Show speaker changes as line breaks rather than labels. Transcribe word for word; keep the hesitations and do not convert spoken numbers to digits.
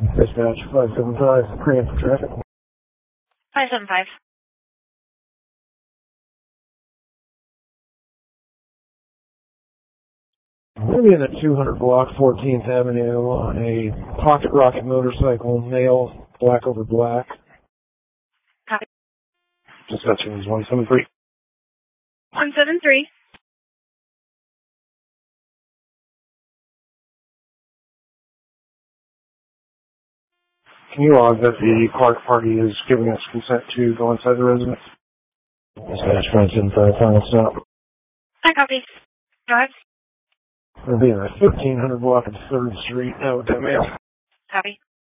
Dispatch five seven five, clearing for traffic.
five seven five.
We're in at two hundred block, fourteenth Avenue on a pocket rocket motorcycle, male, black over black.
Copy.
Dispatching is one seven three.
one seven three.
Can you log that the Clark party is giving us consent to go inside the residence? Dispatch one seven five, final stop.
I copy. Go ahead.
We'll be in the thirteen hundred block of third Street, now with that male.
Copy.